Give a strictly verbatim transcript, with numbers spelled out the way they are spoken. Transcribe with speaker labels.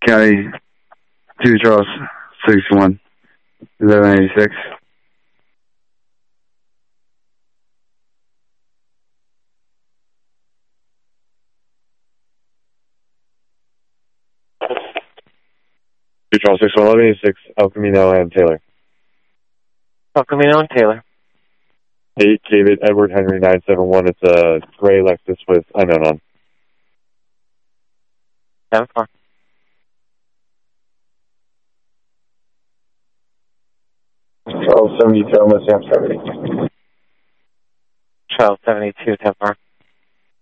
Speaker 1: County two Charles sixty-one eleven eighty-six. two Charles sixty-one eleven eighty-six, El Camino and Taylor.
Speaker 2: El Camino and Taylor.
Speaker 1: Hey, David, Edward Henry nine seven one. It's a gray Lexus with unknown on.
Speaker 2: seven four.
Speaker 1: twelve seventy-two, almost Sam seventy.
Speaker 2: twelve seventy-two, ten four.